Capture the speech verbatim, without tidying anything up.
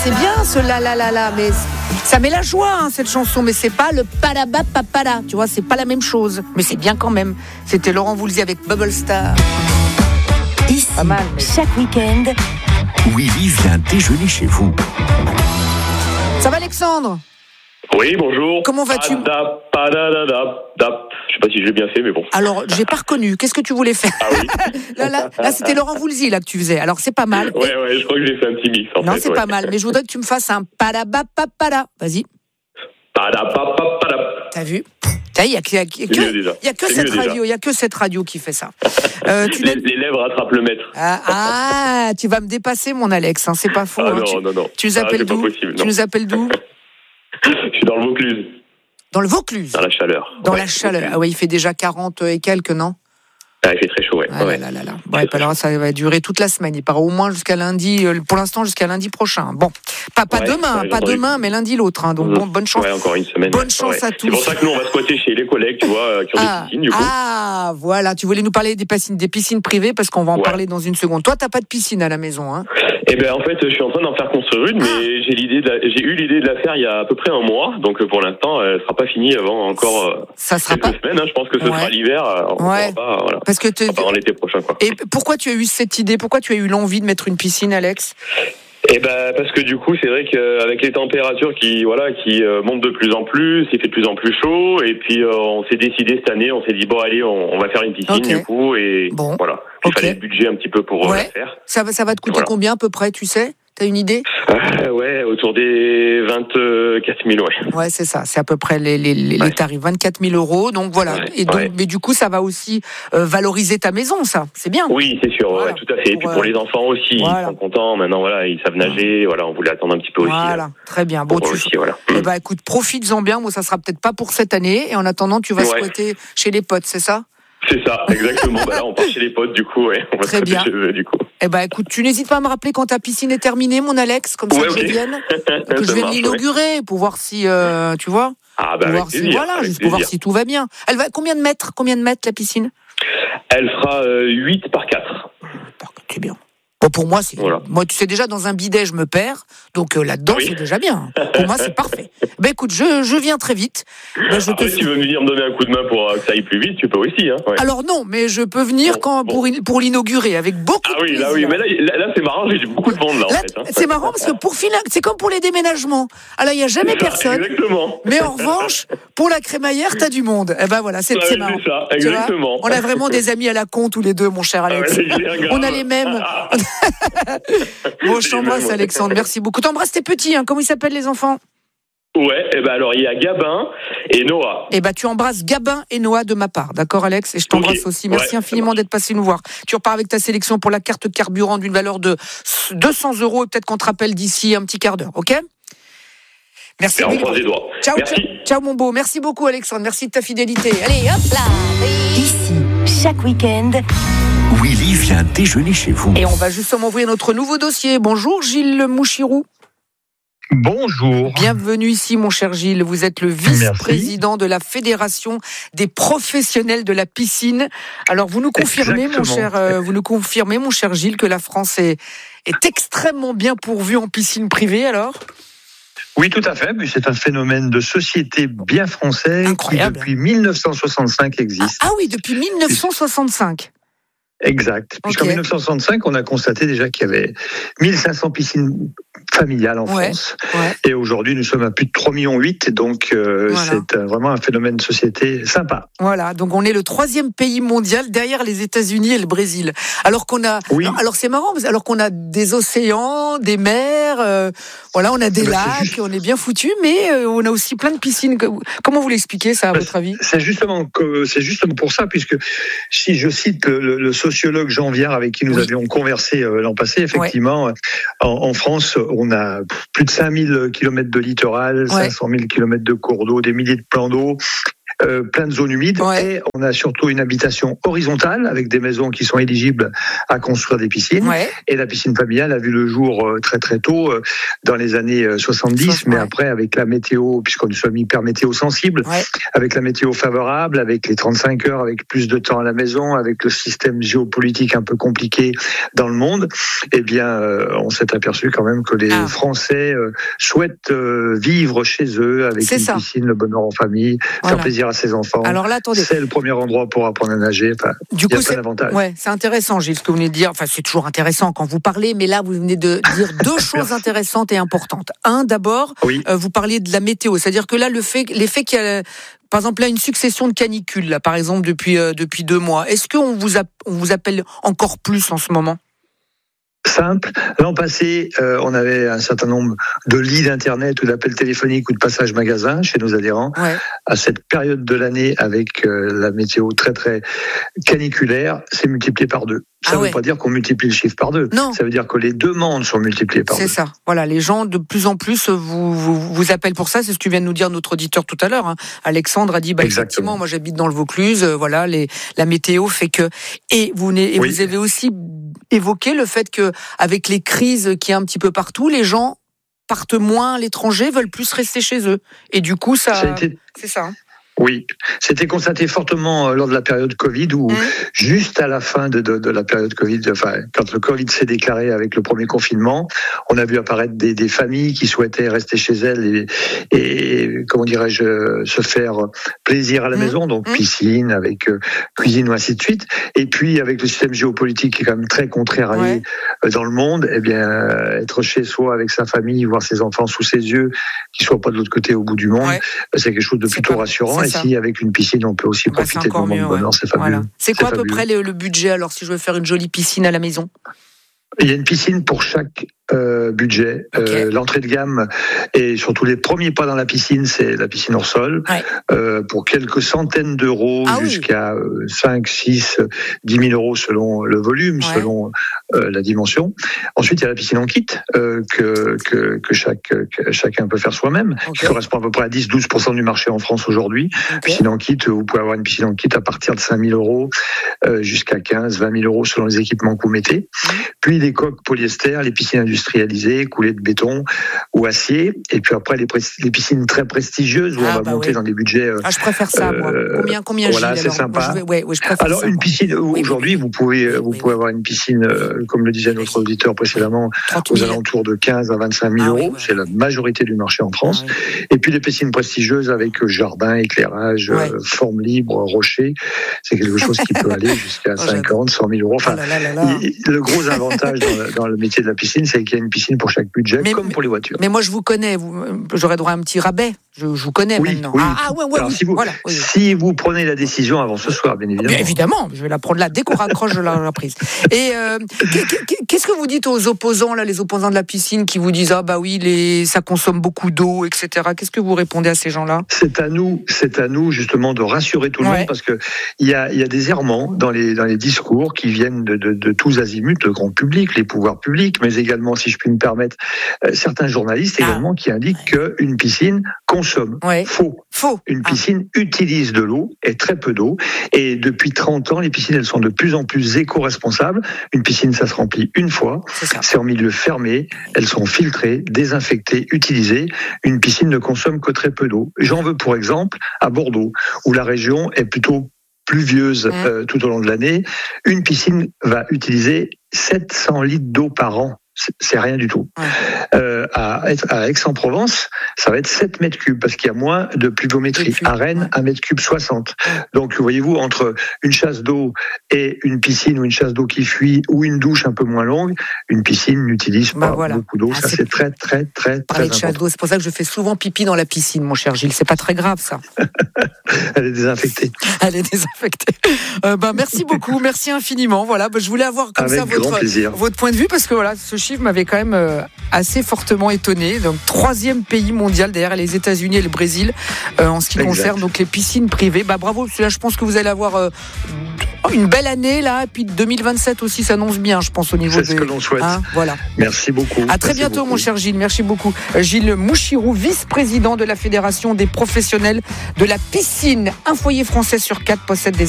C'est bien ce la la la la, mais ça met la joie hein, cette chanson, mais c'est pas le palaba papala, tu vois, c'est pas la même chose, mais c'est bien quand même. C'était Laurent Voulzy avec Bubble Star. Ici, pas mal, mais... chaque week-end, Willy vient déjeuner chez vous. Ça va Alexandre ? Oui, bonjour. Comment vas-tu ? Padap, padadadap, dap. Je sais pas si je l'ai bien fait, mais bon. Alors, j'ai pas reconnu. Qu'est-ce que tu voulais faire ? Ah oui. là, là, là, c'était Laurent Voulzy là que tu faisais. Alors, c'est pas mal. Ouais, ouais, je crois que j'ai fait un petit mix. En non, fait, c'est ouais. pas mal. Mais je voudrais que tu me fasses un padabapapala. Vas-y. Padapapapalap. T'as vu ? Il n'y a, y a, y a que, y a que cette radio, il y a que cette radio qui fait ça. Euh, tu les, les lèvres attrapent le maître. Ah, ah, tu vas me dépasser, mon Alex. Hein, c'est pas faux. Ah hein, non, tu, non, non. Tu nous appelles ah, d'où possible, Tu nous appelles d'où Je suis dans le Vaucluse. Dans le Vaucluse. Dans la chaleur. Dans ouais, la chaleur. Ah ouais, il fait déjà quarante et quelques, non ? Ah, il fait très chaud, ouais. Ah ouais. là là là. Ouais, alors ça va durer toute la semaine. Il part au moins jusqu'à lundi, pour l'instant jusqu'à lundi prochain. Bon, pas, pas ouais, demain, ouais, pas demain, mais lundi l'autre. Hein. Donc mmh. bon, bonne chance. Ouais, encore une semaine. Bonne chance ouais. à tous. C'est pour ça que nous on va squatter chez les collègues, tu vois, qui ont ah, des piscines, du coup. Ah, voilà. Tu voulais nous parler des piscines, des piscines privées parce qu'on va en ouais. parler dans une seconde. Toi, t'as pas de piscine à la maison, hein ? Eh ben en fait, je suis en train d'en faire construire une, mais ah. j'ai l'idée, de la, j'ai eu l'idée de la faire il y a à peu près un mois. Donc pour l'instant, elle sera pas finie avant encore ça sera quelques pas... semaines. Hein. Je pense que ce ouais. sera l'hiver. On ouais. pas, voilà. Parce que te... pendant l'été prochain, quoi. Et pourquoi tu as eu cette idée ? Pourquoi tu as eu l'envie de mettre une piscine, Alex ? Eh ben parce que du coup c'est vrai qu'avec les températures qui voilà qui euh, montent de plus en plus, il fait de plus en plus chaud et puis euh, on s'est décidé cette année, on s'est dit bon allez on, on va faire une piscine okay. du coup et bon. voilà. Il okay. fallait le budget un petit peu pour ouais. la faire. Ça va ça va te coûter voilà. combien à peu près, tu sais ? T'as une idée ? euh, Ouais, autour des vingt-quatre mille, ouais. Ouais, c'est ça, c'est à peu près les, les, les ouais. tarifs, vingt-quatre mille euros. Donc voilà. Ouais. Et donc, ouais. mais du coup, ça va aussi euh, valoriser ta maison, ça. C'est bien. Oui, c'est sûr, voilà. ouais, tout à fait. Et puis pour les enfants aussi, voilà. ils sont contents. Maintenant, voilà, ils savent nager. Voilà, on voulait attendre un petit peu aussi. Voilà, hein. Très bien. Bon, tu aussi, voilà. Eh ben, écoute, profites-en bien. Moi, ça sera peut-être pas pour cette année. Et en attendant, tu vas ouais. squatter chez les potes, c'est ça ? C'est ça, exactement. bah là, on part chez les potes, du coup, ouais. On va très bien. Chez eux, du coup. Eh ben, écoute, tu n'hésites pas à me rappeler quand ta piscine est terminée, mon Alex, comme ça ouais, que okay. je vienne, que je vienne l'inaugurer, ouais. pour voir si, euh, tu vois. Ah bah pour avec voir plaisir, si, voilà, avec juste plaisir. pour voir si tout va bien. Elle va combien de mètres, combien de mètres la piscine ? Elle fera euh, huit par quatre. C'est bien. Bon, pour moi, c'est. Voilà. Moi, tu sais déjà, dans un bidet, je me perds. Donc euh, là-dedans, oui. c'est déjà bien. Pour moi, c'est parfait. Ben écoute, je, je viens très vite. Ben, je Après, te... si tu veux venir me donner un coup de main pour que ça aille plus vite, tu peux aussi. Hein. Ouais. Alors non, mais je peux venir bon, quand, bon. pour, pour l'inaugurer avec beaucoup ah, de oui, plaisir. Là, oui, mais là, là, là c'est marrant, j'ai beaucoup de monde là, là en fait. Hein. C'est marrant parce que pour finir, c'est comme pour les déménagements. Alors, il n'y a jamais personne. Exactement. Mais en revanche, pour la crémaillère, t'as du monde. Eh ben voilà, c'est, ouais, c'est marrant. C'est ça, exactement. On a vraiment des amis à la con tous les deux, mon cher Alex. Ah ouais, on a les mêmes. Bon, je t'embrasse, Alexandre. Merci beaucoup. T'embrasses tes petits, hein. Comment ils s'appellent, les enfants ? Ouais, et ben alors il y a Gabin et Noah. Et ben tu embrasses Gabin et Noah de ma part, d'accord, Alex ? Et je t'embrasse okay. aussi. Merci ouais, infiniment d'être passé nous voir. Tu repars avec ta sélection pour la carte carburant d'une valeur de deux cents euros et peut-être qu'on te rappelle d'ici un petit quart d'heure, ok ? Merci. On croise les doigts. Ciao, Merci. ciao, ciao, mon beau. Merci beaucoup, Alexandre. Merci de ta fidélité. Allez, hop là. Ici, chaque week-end, Willy vient déjeuner chez vous. Et on va justement ouvrir notre nouveau dossier. Bonjour, Gilles Mouchirou. Bonjour. Bienvenue ici, mon cher Gilles. Vous êtes le vice-président Merci. de la Fédération des professionnels de la piscine. Alors, vous nous confirmez, Exactement. mon cher, euh, vous nous confirmez, mon cher Gilles, que la France est, est extrêmement bien pourvue en piscine privée, alors ? Oui, tout à fait. C'est un phénomène de société bien français Incroyable. qui, depuis dix-neuf cent soixante-cinq, existe. Ah, ah oui, depuis dix-neuf cent soixante-cinq. Exact. Puisqu'en okay. dix-neuf cent soixante-cinq, on a constaté déjà qu'il y avait mille cinq cents piscines familiales en ouais, France. Ouais. Et aujourd'hui, nous sommes à plus de trois virgule huit millions. Donc, euh, voilà. c'est euh, vraiment un phénomène de société sympa. Voilà. Donc, on est le troisième pays mondial derrière les États-Unis et le Brésil. Alors qu'on a. Oui. Alors, alors c'est marrant, alors qu'on a des océans, des mers, euh, voilà, on a des bah, lacs, juste... on est bien foutus, mais euh, on a aussi plein de piscines. Comment vous l'expliquez, ça, à bah, votre avis ? C'est justement, que, c'est justement pour ça, puisque si je cite le, le, le sociologue Jean Viard, avec qui nous oui. avions conversé euh, l'an passé, effectivement, ouais. en, en France, on a plus de cinq mille kilomètres de littoral, ouais. cinq cent mille kilomètres de cours d'eau, des milliers de plans d'eau. euh, plein de zones humides, ouais. et on a surtout une habitation horizontale avec des maisons qui sont éligibles à construire des piscines. Ouais. Et la piscine familiale a vu le jour euh, très très tôt, euh, dans les années soixante-dix, mais ouais. après avec la météo, puisqu'on nous sommes hyper météo sensibles, ouais. avec la météo favorable, avec les trente-cinq heures, avec plus de temps à la maison, avec le système géopolitique un peu compliqué dans le monde, eh bien, euh, on s'est aperçu quand même que les ah. Français euh, souhaitent euh, vivre chez eux avec c'est une ça. piscine, le bonheur en famille, voilà. faire plaisir à ses enfants. Alors là, attendez. C'est le premier endroit pour apprendre à nager. Enfin, du coup, il y a c'est, d'avantages. Ouais, c'est intéressant, Gilles, ce que vous venez de dire. Enfin, c'est toujours intéressant quand vous parlez, mais là, vous venez de dire deux choses intéressantes et importantes. Un, d'abord, oui. euh, vous parliez de la météo, c'est-à-dire que là, le fait, l'effet qu'il y a, par exemple, là, une succession de canicules, là, par exemple, depuis euh, depuis deux mois. Est-ce qu'on vous a, on vous appelle encore plus en ce moment? Simple. L'an passé, euh, on avait un certain nombre de lits d'internet ou d'appels téléphoniques ou de passages magasins chez nos adhérents. Ouais. À cette période de l'année, avec euh, la météo très très caniculaire, c'est multiplié par deux. Ça ne ah veut ouais. pas dire qu'on multiplie le chiffre par deux. Non. Ça veut dire que les demandes sont multipliées par c'est deux. C'est ça. Voilà, les gens de plus en plus vous, vous, vous appellent pour ça. C'est ce que vient de nous dire notre auditeur tout à l'heure. Hein. Alexandre a dit, bah, effectivement, moi j'habite dans le Vaucluse. Euh, voilà, les, la météo fait que. Et vous, et oui. vous avez aussi évoqué le fait que, avec les crises qu'il y a un petit peu partout, les gens partent moins à l'étranger, veulent plus rester chez eux. Et du coup, ça, ça été... c'est ça. Hein. Oui, c'était constaté fortement lors de la période Covid où, mmh. juste à la fin de, de, de la période Covid, enfin, quand le Covid s'est déclaré avec le premier confinement, on a vu apparaître des, des familles qui souhaitaient rester chez elles et, et comment dirais-je, se faire plaisir à la mmh. maison, donc mmh. piscine, avec euh, cuisine ou ainsi de suite. Et puis, avec le système géopolitique qui est quand même très contrarié ouais. dans le monde, eh bien, être chez soi avec sa famille, voir ses enfants sous ses yeux, qu'ils soient pas de l'autre côté au bout du monde, ouais. c'est quelque chose de plutôt rassurant. Et si avec une piscine, on peut aussi bah, profiter de moments de bonheur, ouais. c'est fabuleux. Voilà. C'est quoi c'est à peu près le, le budget alors si je veux faire une jolie piscine à la maison? Il y a une piscine pour chaque euh, budget. Okay. Euh, l'entrée de gamme et surtout les premiers pas dans la piscine, c'est la piscine hors sol. Ouais. Euh, pour quelques centaines d'euros ah, jusqu'à oui. cinq, six, dix mille euros selon le volume, ouais. selon euh, la dimension. Ensuite, il y a la piscine en kit euh, que, que, que, chaque, que chacun peut faire soi-même, okay. qui correspond à peu près à dix à douze pour cent du marché en France aujourd'hui. Okay. Piscine en kit, vous pouvez avoir une piscine en kit à partir de cinq mille euros euh, jusqu'à quinze, vingt mille euros selon les équipements que vous mettez. Mmh. Puis les coques polyester, les piscines industrialisées, coulées de béton ou acier. Et puis après, les, pré- les piscines très prestigieuses où ah, on va bah monter oui. dans des budgets... Euh, ah, je préfère ça, euh, moi. Combien, combien Voilà, Gilles, c'est alors, sympa. Je vais, ouais, ouais, je préfère alors, ça, une moi. piscine, oui, aujourd'hui, oui, oui. vous pouvez, oui, vous oui. pouvez avoir une piscine, euh, comme le disait notre auditeur précédemment, aux alentours de quinze à vingt-cinq mille ah, euros. Oui, ouais. C'est la majorité du marché en France. Ah, oui. Et puis, les piscines prestigieuses avec jardin, éclérage, ouais. euh, forme libre, rocher. C'est quelque chose qui peut aller jusqu'à oh, cinquante, cent mille euros. Enfin, oh là là là là. Le gros avantage dans le, dans le métier de la piscine, c'est qu'il y a une piscine pour chaque budget, mais, comme pour les voitures. Mais moi, je vous connais. Vous, j'aurais droit à un petit rabais. Je, je vous connais oui, maintenant. Oui. Ah, ah ouais, ouais. Alors, oui, si, vous, voilà, oui. si vous prenez la décision avant ce soir, bien évidemment. Bien évidemment, je vais la prendre là dès qu'on raccroche de la prise. Et euh, qu'est-ce que vous dites aux opposants, là, les opposants de la piscine, qui vous disent ah bah oui, les, ça consomme beaucoup d'eau, et cetera. Qu'est-ce que vous répondez à ces gens-là? C'est à nous, c'est à nous justement de rassurer tout le ouais. monde, parce que il y a, il y a des errements dans les dans les discours qui viennent de, de, de tous azimuts, le grand public, les pouvoirs publics, mais également, si je puis me permettre, euh, certains journalistes ah. également qui indiquent qu'une piscine consomme. Ouais. Faux. Faux. Une piscine ah. utilise de l'eau et très peu d'eau. Et depuis trente ans, les piscines, elles sont de plus en plus éco-responsables. Une piscine, ça se remplit une fois. C'est, c'est en milieu fermé. Elles sont filtrées, désinfectées, utilisées. Une piscine ne consomme que très peu d'eau. J'en veux pour exemple à Bordeaux, où la région est plutôt pluvieuse mmh. euh, tout au long de l'année. Une piscine va utiliser sept cents litres d'eau par an. C'est rien du tout. Ouais. Euh, à, à Aix-en-Provence, ça va être sept mètres cubes parce qu'il y a moins de pluviométrie. À Rennes, un mètre cube soixante. Donc, voyez-vous, entre une chasse d'eau et une piscine ou une chasse d'eau qui fuit ou une douche un peu moins longue, une piscine n'utilise bah pas voilà. beaucoup d'eau. Ah, ça, c'est, c'est très, très, très, très important. Chasse d'eau, c'est pour ça que je fais souvent pipi dans la piscine, mon cher Gilles. C'est pas très grave, ça. Elle est désinfectée. Elle est désinfectée. Euh, ben, merci beaucoup. Merci infiniment. Voilà. Ben, je voulais avoir comme Avec ça votre, votre point de vue parce que voilà, ce chiffre m'avait quand même euh, assez fortement étonné. Donc, troisième pays mondial derrière les États-Unis et le Brésil euh, en ce qui exact. concerne donc les piscines privées. Bah bravo, parce que là, je pense que vous allez avoir euh, une belle année là. Et puis deux mille vingt-sept aussi s'annonce bien, je pense au niveau. C'est de, ce que l'on souhaite. Hein, voilà. Merci beaucoup. À très Merci bientôt, beaucoup. mon cher Gilles. Merci beaucoup, Gilles Mouchirou, vice-président de la Fédération des professionnels de la piscine. Un foyer français sur quatre possède des